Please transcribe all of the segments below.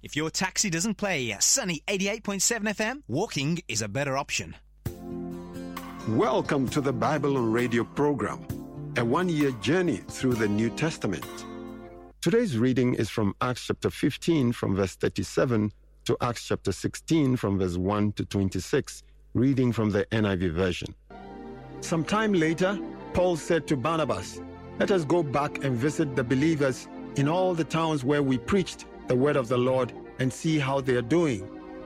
If your taxi doesn't play Sunny 88.7 FM, walking is a better option. Welcome to the Bible on Radio program, a one-year journey through the New Testament. Today's reading is from Acts chapter 15 from verse 37 to Acts chapter 16 from verse 1 to 26, reading from the NIV version. Some time later, Paul said to Barnabas, "Let us go back and visit the believers in all the towns where we preached the word of the Lord and see how they are doing."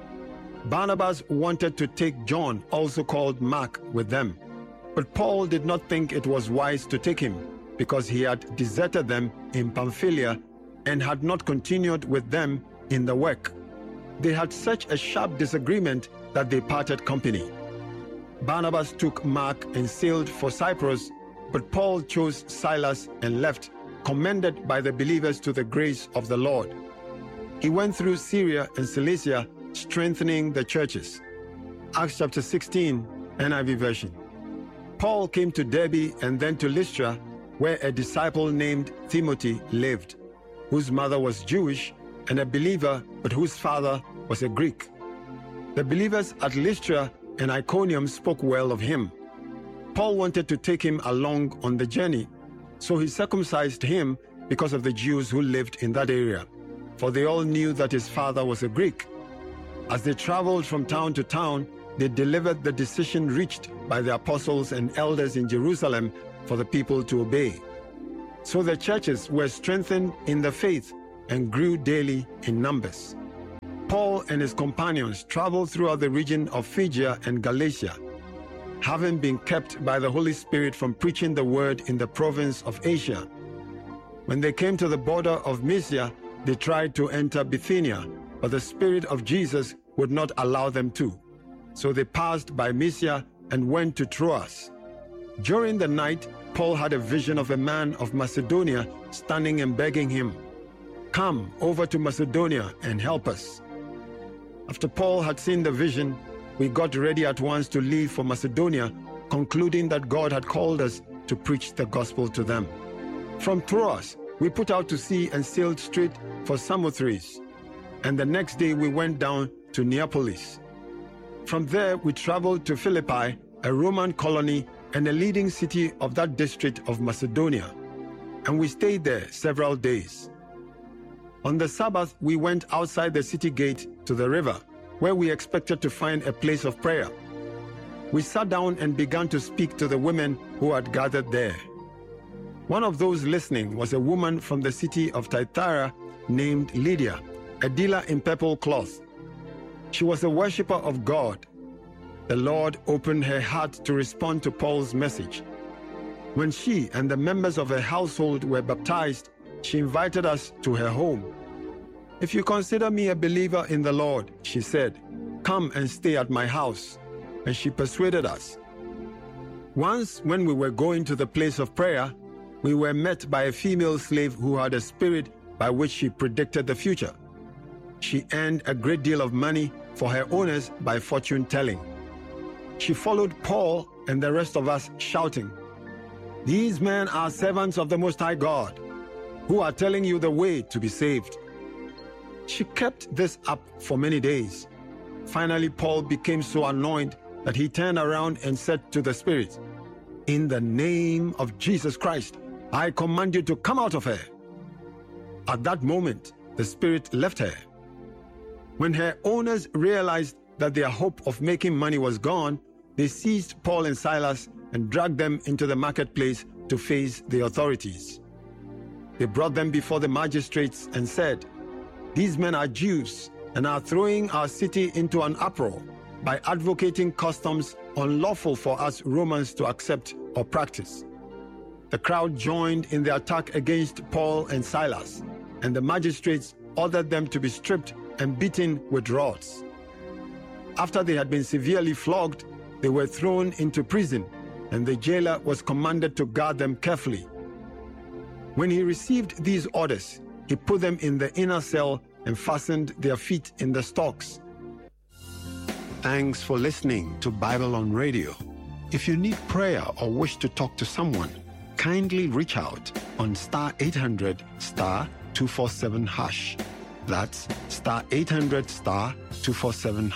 Barnabas wanted to take John, also called Mark, with them. But Paul did not think it was wise to take him because he had deserted them in Pamphylia and had not continued with them in the work. They had such a sharp disagreement that they parted company. Barnabas took Mark and sailed for Cyprus, but Paul chose Silas and left, commended by the believers to the grace of the Lord. He went through Syria and Cilicia, strengthening the churches. Acts chapter 16, NIV version. Paul came to Derbe and then to Lystra, where a disciple named Timothy lived, whose mother was Jewish and a believer, but whose father was a Greek. The believers at Lystra and Iconium spoke well of him. Paul wanted to take him along on the journey, so he circumcised him because of the Jews who lived in that area, for they all knew that his father was a Greek. As they traveled from town to town, they delivered the decision reached by the apostles and elders in Jerusalem for the people to obey. So the churches were strengthened in the faith and grew daily in numbers. Paul and his companions traveled throughout the region of Phrygia and Galatia, having been kept by the Holy Spirit from preaching the word in the province of Asia. When they came to the border of Mysia, they tried to enter Bithynia, but the Spirit of Jesus would not allow them to. So they passed by Mysia and went to Troas. During the night, Paul had a vision of a man of Macedonia standing and begging him, "Come over to Macedonia and help us." After Paul had seen the vision, we got ready at once to leave for Macedonia, concluding that God had called us to preach the gospel to them. From Troas, we put out to sea and sailed straight for Samothrace, and the next day we went down to Neapolis. From there we traveled to Philippi, a Roman colony and a leading city of that district of Macedonia, and we stayed there several days. On the Sabbath we went outside the city gate to the river, where we expected to find a place of prayer. We sat down and began to speak to the women who had gathered there. One of those listening was a woman from the city of Thyatira named Lydia, a dealer in purple cloth. She was a worshiper of God. The Lord opened her heart to respond to Paul's message. When she and the members of her household were baptized, she invited us to her home. "If you consider me a believer in the Lord," she said, "come and stay at my house." And she persuaded us. Once, when we were going to the place of prayer, we were met by a female slave who had a spirit by which she predicted the future. She earned a great deal of money for her owners by fortune-telling. She followed Paul and the rest of us, shouting, "These men are servants of the Most High God, who are telling you the way to be saved." She kept this up for many days. Finally, Paul became so annoyed that he turned around and said to the spirit, "In the name of Jesus Christ, I command you to come out of her." At that moment, the spirit left her. When her owners realized that their hope of making money was gone, they seized Paul and Silas and dragged them into the marketplace to face the authorities. They brought them before the magistrates and said, "These men are Jews and are throwing our city into an uproar by advocating customs unlawful for us Romans to accept or practice." The crowd joined in the attack against Paul and Silas, and the magistrates ordered them to be stripped and beaten with rods. After they had been severely flogged, they were thrown into prison, and the jailer was commanded to guard them carefully. When he received these orders, he put them in the inner cell and fastened their feet in the stocks. Thanks for listening to Bible on Radio. If you need prayer or wish to talk to someone, kindly reach out on *800 *247#. That's *800 *247